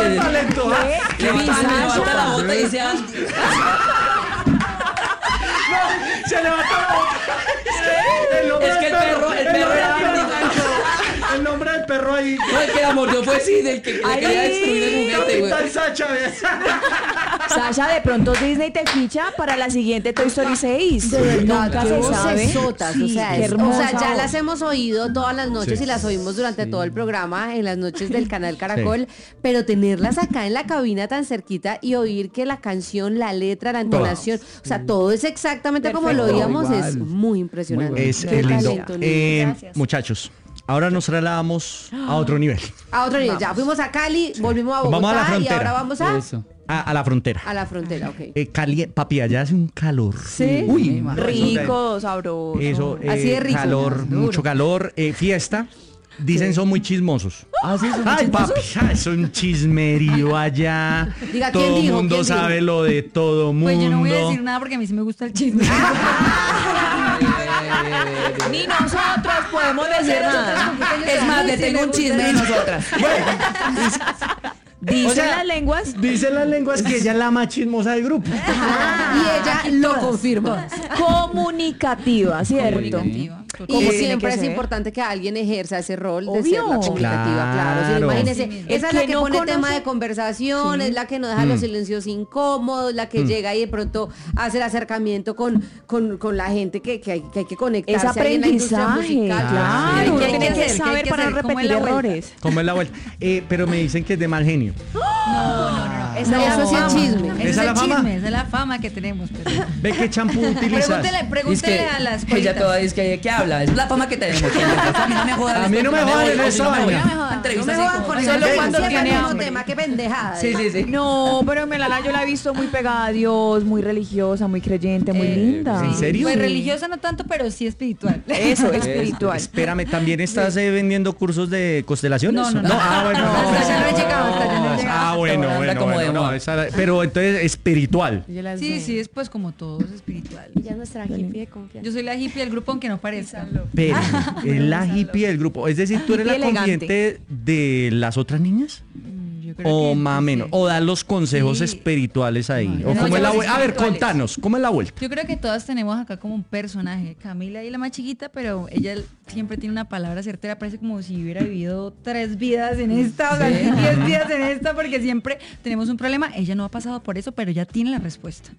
talento. Levanta la bota y dice Andy. Se levanta la bota. Es que el perro era Andy. El nombre del perro ahí. No, el que la mordió fue sí, del que quería destruir el juguete, güey. Capitán Sacha. Sasha, de pronto Disney te ficha para la siguiente Toy Story 6. De verdad, Nunca qué se sabe. vocesotas, Sí, o sea, qué hermosa ya voz. las hemos oído todas las noches Sí. y las oímos durante todo el programa, en las noches del canal Caracol, Sí. pero tenerlas acá en la cabina tan cerquita y oír que la canción, la letra, la entonación, o sea, todo es exactamente como lo Perfecto. oíamos, Igual. es muy impresionante. Muy Es Qué lindo. talento, niño. Muchachos, ahora nos trasladamos a otro nivel. A otro nivel, ya fuimos a Cali, volvimos a Bogotá Vamos a la y frontera. ahora vamos a Eso. A la frontera. la frontera, ok. Papi, allá hace un calor. Sí. Uy, Rico, sabroso. Eso, Así de rico. calor, Duro. mucho calor, fiesta. Dicen son muy chismosos. Ah, sí, son Ay, chismosos. papi, es un chismerío allá. Diga, ¿quién todo el dijo? mundo ¿Quién dijo? sabe lo de todo mundo. Pues yo no voy a decir nada porque a mí sí me gusta el chisme. Ni nosotros podemos decir nada. Es más, le tengo un chisme de nosotras. Dicen O sea, las lenguas. Dicen las lenguas que ella es la más chismosa del grupo. Y ella lo confirma. Comunicativa, ¿cierto? Comunicativa. Y tiene siempre que es ser? importante que alguien ejerza ese rol de Obvio. ser la comunicativa, claro. Sí, Claro. imagínese, Sí mismo. esa es El la que que no pone conoce- tema de conversación, es la que no deja los silencios incómodos, la que llega y de pronto hace el acercamiento con la gente que hay que conectarse. Es ahí en la industria aprendizaje, musical. claro. ¿Qué hay Uno que tiene que hacer? ¿Qué hay saber que para no hacer? ¿Cómo es repetir la vuelta? errores. ¿Cómo es la vuelta? Pero me dicen que es de mal genio. No. Eso sí es chisme. Ese ¿Esa es es el la fama? chisme, esa es la fama que tenemos. Pero... ¿Ve qué champú utilizas? Pregúntele a las Ella colitas. toda dice que ¿qué habla? Es la fama que tenemos. A mí no me jodan. A mí no me jodan en esa vaina. No me jodan con Solo eso. cuando Siempre tiene el mismo hambre. tema, qué pendejada. Sí. No, pero Melana yo la he visto muy pegada a Dios, muy religiosa, muy creyente, muy linda. ¿En serio? Pues religiosa no tanto, pero sí espiritual. Eso, espiritual. Espérame, ¿también estás vendiendo cursos de constelaciones? No. Ah, bueno. Hasta allá no he llegado, hasta allá no he llegado. Ah, bueno, Anda bueno. como de bueno, moda. pero entonces espiritual. Sí, es pues como todo, es espiritual. Ella es nuestra hippie de confianza. Yo soy la hippie del grupo, aunque no parezca. Pero es la hippie del grupo. Es decir, ¿tú eres la Hippie elegante. confidente de las otras niñas? Yo creo O que, más o no menos. sé. O dar los consejos Sí. espirituales ahí. No, ¿O no, cómo es la llamas vuelta? A ver, espirituales. contanos, ¿cómo es la vuelta? Yo creo que todas tenemos acá como un personaje. Camila y la más chiquita, pero ella siempre tiene una palabra certera. Parece como si hubiera vivido 3 vidas en esta, o sea, 10 vidas en esta, porque siempre tenemos un problema. Ella no ha pasado por eso, pero ya tiene la respuesta.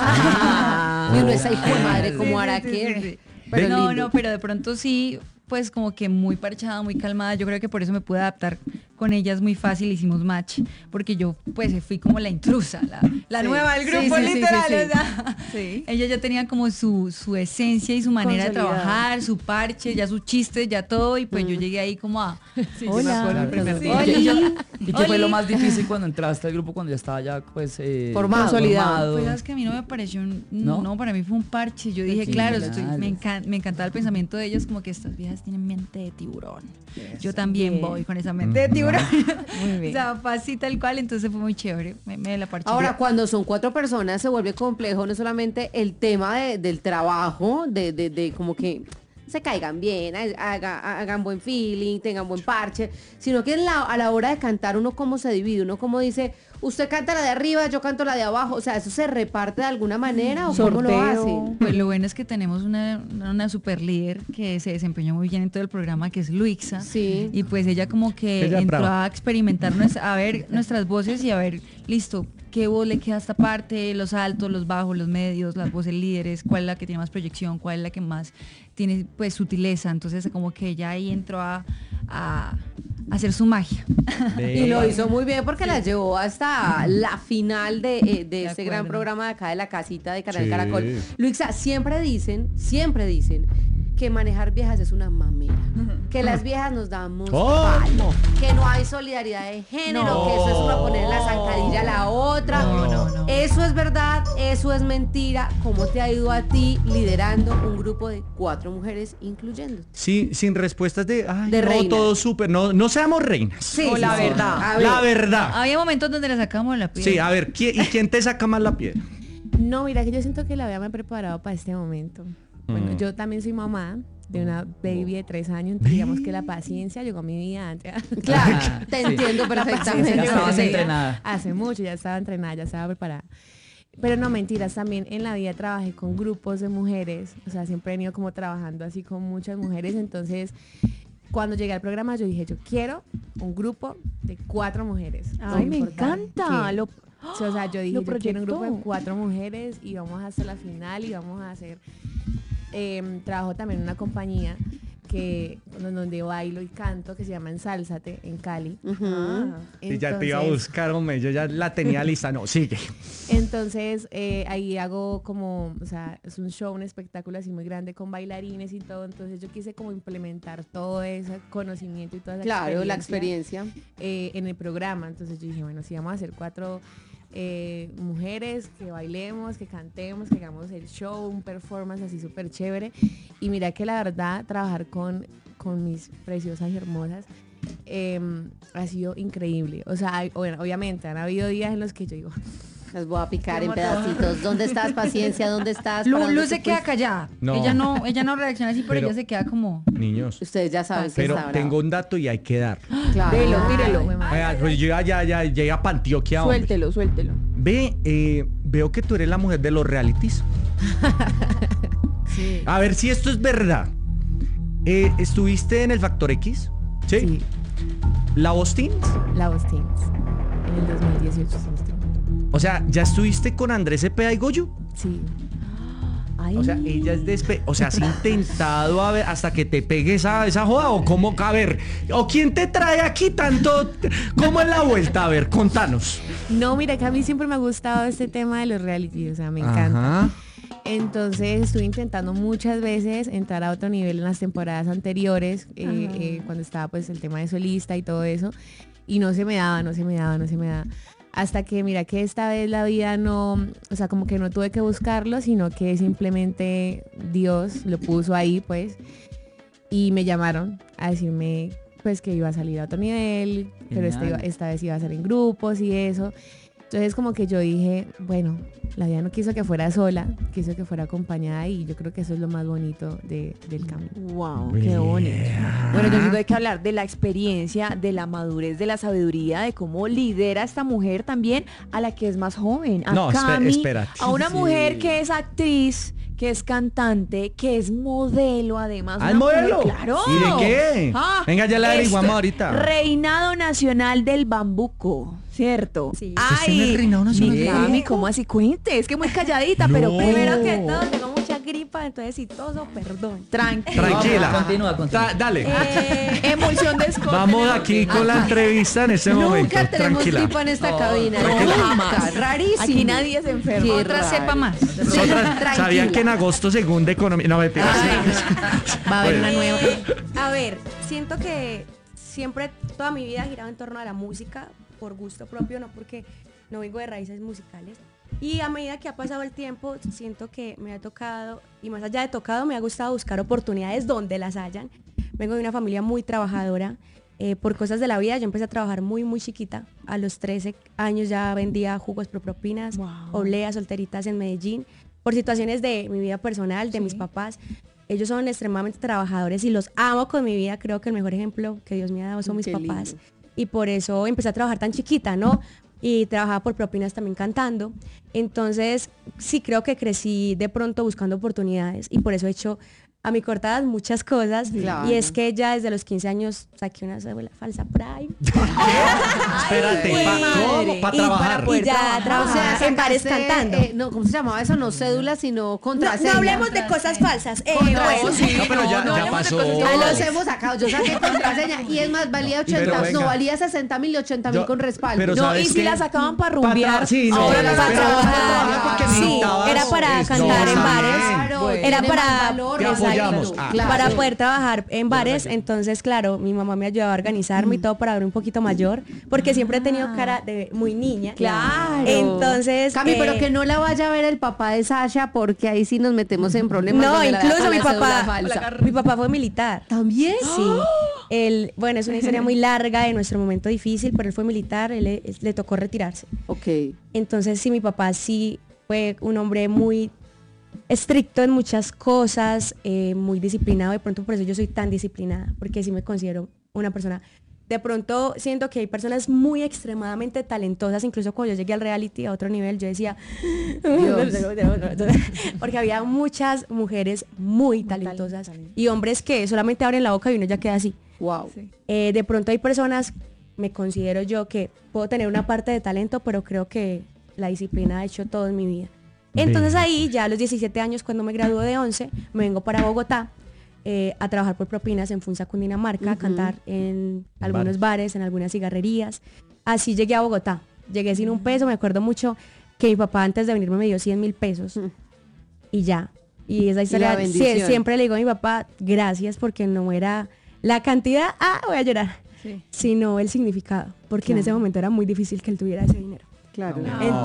Y uno esa hijo de madre, Sí, como sí, hará sí, que. sí. Pero no, lindo. no, pero de pronto sí, pues como que muy parchada, muy calmada. Yo creo que por eso me pude adaptar con ellas muy fácil, hicimos match, porque yo pues fui como la intrusa, la Sí. nueva del Sí, grupo, sí, sí, literal. sí, sí. O sea, ella ya tenía como su esencia y su manera de Consolidada. trabajar, su parche, ya sus chistes, ya todo, y pues yo llegué ahí como a... Hola. ¿Y qué fue lo más difícil cuando entraste al grupo, cuando ya estaba ya pues Formado. Consolidado. Pues es que a mí no me pareció, ¿No? no, para mí fue un parche. Yo dije, claro, me encantaba el pensamiento de ellos, como que estas viejas tienen mente de tiburón. Yo también Bien. voy con esa mente de tiburón. Muy bien. O sea, fue así tal cual, entonces fue muy chévere. Me la parché. Ahora, cuando son 4 personas se vuelve complejo no solamente el tema del trabajo, de como que se caigan bien, hagan buen feeling, tengan buen parche, sino que a la hora de cantar uno cómo se divide, uno como dice, usted canta la de arriba, yo canto la de abajo, o sea, ¿eso se reparte de alguna manera o cómo lo Sorteo. hacen? Pues lo bueno es que tenemos una super líder que se desempeñó muy bien en todo el programa, que es Luixa. Sí. Y pues ella como que Ella entró brava. a experimentar, a ver nuestras voces y a ver, listo, qué voz le queda a esta parte, los altos, los bajos, los medios, las voces líderes, cuál es la que tiene más proyección, cuál es la que más tiene pues sutileza. Entonces como que ella ahí entró a hacer su magia. Y lo hizo muy bien porque la llevó hasta la final de este gran acuerdo. programa de acá de la casita de Canal Sí. Caracol. Luixa, siempre dicen que manejar viejas es una mamera, que las viejas nos damos ¿Cómo? palo, que no hay solidaridad de género, No. que eso es una poner la zancadilla a la otra. No. Eso es verdad, eso es mentira. ¿Cómo te ha ido a ti liderando un grupo de 4 mujeres incluyendo? Sí, sin respuestas de, ay, De no, reina. todo súper, no seamos reinas. Sí, O la verdad. A ver. La verdad. Había momentos donde le sacamos la piedra. Sí, a ver, ¿y quién te saca más la piedra? No, mira que yo siento que la vida me ha preparado para este momento. Bueno, yo también soy mamá de una baby de 3 años, entonces digamos que la paciencia llegó a mi vida antes. Claro, te Sí. entiendo La paciencia perfectamente. Ya llegó a estabas mi vida entrenada. Hace mucho, ya estaba entrenada, ya estaba preparada. Pero no, mentiras, también en la vida trabajé con grupos de mujeres, o sea, siempre he venido como trabajando así con muchas mujeres, entonces cuando llegué al programa yo dije, yo quiero un grupo de 4 mujeres. Ay, No me importa encanta. qué. Lo, Sí, o sea, yo dije, lo yo quiero un grupo de proyectó. 4 mujeres y vamos a hacer la final y vamos a hacer... trabajo también en una compañía donde bailo y canto, que se llama Ensálzate, en Cali. Y ya te iba a Entonces- buscar, hombre, yo ya la tenía lista. No, sigue. Entonces, ahí hago como, o sea, es un show, un espectáculo así muy grande con bailarines y todo. Entonces yo quise como implementar todo ese conocimiento y toda esa Claro, la experiencia. en el programa. Entonces yo dije, bueno, si vamos a hacer 4 mujeres, que bailemos, que cantemos, que hagamos el show, un performance así súper chévere. Y mira que la verdad, trabajar con mis preciosas y hermosas ha sido increíble. O sea, bueno, obviamente han habido días en los que yo digo, Las voy a picar en Como todo. pedacitos. ¿Dónde estás, paciencia? ¿Dónde estás? ¿Para dónde Luz te se queda fuiste? callada. No. Ella no reacciona así, pero Pero- ella se queda como... Niños. Ustedes ya saben que Pero está bravo. tengo un dato y hay que dar. Claro. Delo, tírelo. Vea, pues yo ya llegué a Antioquia, hombre. Suéltelo, suéltelo. Ve, veo que tú eres la mujer de los realities. Sí. A ver si esto es verdad. ¿Estuviste en el Factor X? Sí. sí, ¿La Boston? la Voz Teens, en el 2018. sí, O sea, ¿ya estuviste con Andrés Cepeda y Goyo? Sí. Ay. O sea, ella es o sea, ¿has intentado a ver hasta que te pegues esa joda o cómo? A ver, ¿o quién te trae aquí tanto? ¿Cómo es la vuelta? A ver, contanos. No, mira que a mí siempre me ha gustado este tema de los reality, o sea, me encanta. Ajá. Entonces estuve intentando muchas veces entrar a otro nivel en las temporadas anteriores, cuando estaba pues el tema de solista y todo eso, y no se me daba. Hasta que mira que esta vez la vida no, o sea, como que no tuve que buscarlo, sino que simplemente Dios lo puso ahí, pues, y me llamaron a decirme pues que iba a salir a otro nivel, pero Genial. esta vez iba a ser en grupos y eso. Entonces como que yo dije, bueno, la vida no quiso que fuera sola, quiso que fuera acompañada y yo creo que eso es lo más bonito del camino. Wow, qué bonito. Bueno, yo tengo que hablar de la experiencia, de la madurez, de la sabiduría, de cómo lidera esta mujer también a la que es más joven, a No, Cami, espérate. a una Sí. mujer que es actriz, que es cantante, que es modelo además. ¿Ah, una es modelo? mujer- ¡Claro! ¿Y de qué? Ah, Venga, ya la averiguamos esto- ahorita. Reinado Nacional del Bambuco, ¿cierto? Sí. ¿Usted está en el Reinado Nacional mi del Cami, Bambuco? ¿cómo así? Cuente, es que muy calladita, No. pero Primero que todo, tengo mucha gripa, entonces si toso, perdón. tranquila. Tranquila. Continúa. Dale. Emulsión de Scott. Vamos aquí con la entrevista en este momento. Nunca tenemos Tranquila. gripa en esta cabina. tranquila. Nunca. Rarísimo. Aquí nadie se enferma. Qué Otra raro. cepa más. Nosotras, ¿sabían que en agosto segunda economía? No, mentira. Va a haber una nueva. A ver, siento que siempre, toda mi vida ha girado en torno a la música, por gusto propio, no porque no vengo de raíces musicales. Y a medida que ha pasado el tiempo, siento que me ha tocado, y más allá de tocado, me ha gustado buscar oportunidades donde las hayan. Vengo de una familia muy trabajadora. Por cosas de la vida, yo empecé a trabajar muy, muy chiquita. A los 13 años ya vendía jugos pro propinas, Wow. obleas, solteritas en Medellín. Por situaciones de mi vida personal, de mis papás. Ellos son extremadamente trabajadores y los amo con mi vida. Creo que el mejor ejemplo que Dios me ha dado son mis Qué lindo. papás. Y por eso empecé a trabajar tan chiquita, ¿no? Y trabajaba por propinas también cantando. Entonces, sí creo que crecí de pronto buscando oportunidades y por eso he hecho a mi corta edad muchas cosas. Claro. Y es que ya desde los 15 años saqué una cédula falsa Prime. Espérate, Ay, ¿cómo? Para Y trabajar. poder Y ya trabajar. trabajaba en bares sacaste, cantando. no, ¿cómo se llamaba eso? No cédula, sino No, contraseña. no hablemos de cosas falsas. Contraseña. Bueno, No, pero ya hablemos de pasó. cosas Ya los hemos sacado. Yo saqué contraseña y es más, valía 80, Pero venga. no, valía 60.000 y 80.000 Yo- con respaldo. pero No, ¿sabes y si qué? la sacaban para Pa' rumbear. sí, no, ahora Era la para pero sacaban trabajar. porque Sí, necesitabas era para esto, cantar en está bares. bien. Claro, Era tiene para- más valor, Te exacto. apoyamos. Ah. Claro. para poder trabajar en bares, entonces claro, mi mamá me ayudaba a organizarme y todo para ver un poquito mayor, porque siempre he tenido cara de muy niña. Claro. Entonces, Cami, pero que no la vaya a ver el papá de Sasha porque ahí sí nos metemos en problemas. no, donde la incluso dejan mi la cédula papá, falsa. mi papá fue militar. ¿También? Sí. Él, bueno, es una historia muy larga de nuestro momento difícil, pero él fue militar, le tocó retirarse. Ok. Entonces, sí, mi papá sí fue un hombre muy estricto en muchas cosas, muy disciplinado. De pronto por eso yo soy tan disciplinada, porque sí me considero una persona. De pronto siento que hay personas muy extremadamente talentosas, incluso cuando yo llegué al reality a otro nivel, yo decía, porque había muchas mujeres muy talentosas y hombres que solamente abren la boca y uno ya queda así. Wow. Sí. De pronto hay personas, me considero yo que puedo tener una parte de talento, pero creo que la disciplina ha hecho todo en mi vida. Entonces ahí, ya a los 17 años, cuando me gradué de 11, me vengo para Bogotá a trabajar por propinas en Funza, Cundinamarca, a cantar en algunos bares, en algunas cigarrerías. Así llegué a Bogotá. Llegué sin un peso, me acuerdo mucho que mi papá antes de venirme me dio 100.000 pesos. Y ya. Y esa historia, la bendición. siempre le digo a mi papá, gracias, porque no era la cantidad, voy a llorar, Sí. sino el significado, porque en ese momento era muy difícil que él tuviera ese dinero. Claro.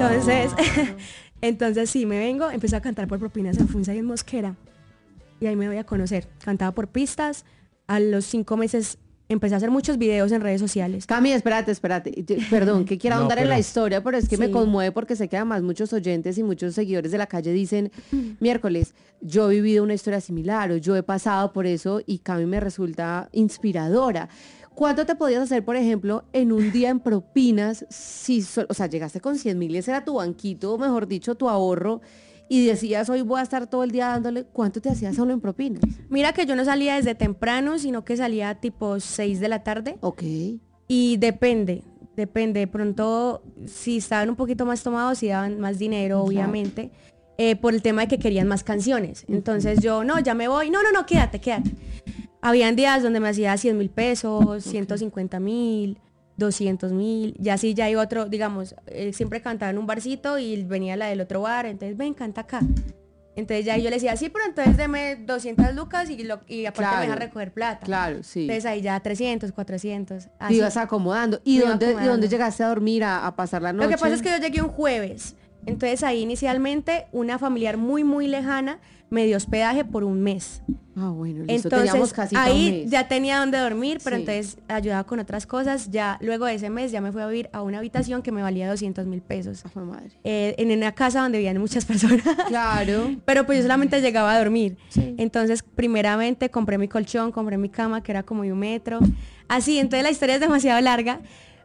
Entonces sí, me vengo, empecé a cantar por propinas en Funza y en Mosquera, y ahí me voy a conocer. Cantaba por pistas, a los 5 meses empecé a hacer muchos videos en redes sociales. Cami, espérate. Perdón, que quiera No, ahondar en la pero- historia, pero es que Sí. me conmueve porque sé que además muchos oyentes y muchos seguidores de la calle dicen, miércoles, yo he vivido una historia similar o yo he pasado por eso y Cami me resulta inspiradora. ¿Cuánto te podías hacer, por ejemplo, en un día en propinas? Si, o sea, llegaste con 100.000 y ese era tu banquito, mejor dicho, tu ahorro, y decías, hoy voy a estar todo el día dándole, ¿cuánto te hacías solo en propinas? Mira que yo no salía desde temprano, sino que salía tipo 6 de la tarde. Ok. Y depende. De pronto, si estaban un poquito más tomados, si daban más dinero, obviamente, por el tema de que querían más canciones. Entonces yo, no, ya me voy. No, quédate. Habían días donde me hacía 100.000 pesos, 150.000, 200.000. Y así ya hay otro, digamos, siempre cantaba en un barcito y venía la del otro bar. Entonces, ven, canta acá. Entonces ya yo le decía, sí, pero entonces deme 200 lucas y aparte Claro. me deja recoger plata. Claro, sí. Entonces ahí ya 300, 400. Te así. ibas acomodando. ¿Y Me iba dónde acomodando. llegaste a dormir, a pasar la noche? Lo que pasa es que yo llegué un jueves. Entonces ahí inicialmente una familiar muy, muy lejana me dio hospedaje por un mes. Ah, bueno, listo. Teníamos Entonces casi todo un ahí mes. ya tenía donde dormir, pero Sí. entonces ayudaba con otras cosas. Ya luego de ese mes ya me fui a vivir a una habitación que me valía 200.000 pesos. Ah, fue madre. En una casa donde vivían muchas personas. Claro. Pero pues yo solamente llegaba a dormir. Sí. Entonces, primeramente compré mi colchón, compré mi cama, que era como de 1 metro. Así, entonces la historia es demasiado larga.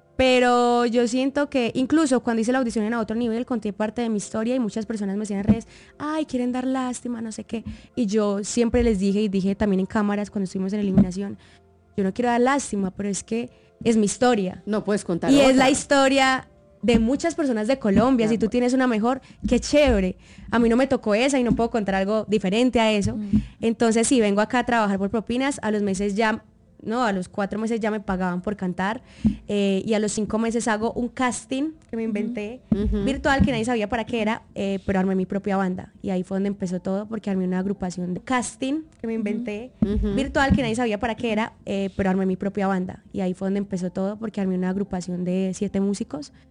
Pero yo siento que incluso cuando hice la audición en A Otro Nivel, conté parte de mi historia y muchas personas me decían en redes, ay, quieren dar lástima, no sé qué. Y yo siempre les dije, y dije también en cámaras cuando estuvimos en eliminación, yo no quiero dar lástima, pero es que es mi historia. No puedes contar Y es otra. la historia de muchas personas de Colombia. Si tú tienes una mejor, qué chévere. A mí no me tocó esa y no puedo contar algo diferente a eso. Entonces, sí, vengo acá a trabajar por propinas. A los meses ya, no, a los 4 meses ya me pagaban por cantar. Y a los 5 meses hago un casting que me inventé, virtual, que nadie sabía para qué era, pero armé mi propia banda. Y ahí fue donde empezó todo, porque armé una agrupación de casting que me inventé, virtual, que nadie sabía para qué era, pero armé mi propia banda. Y ahí fue donde empezó todo, porque armé una agrupación de 7 músicos